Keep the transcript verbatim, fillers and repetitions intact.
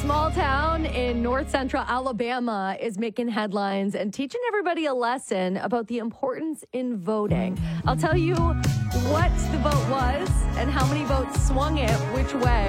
small town in north central Alabama is making headlines and teaching everybody a lesson about the importance in voting. I'll tell you what the vote was and how many votes swung it which way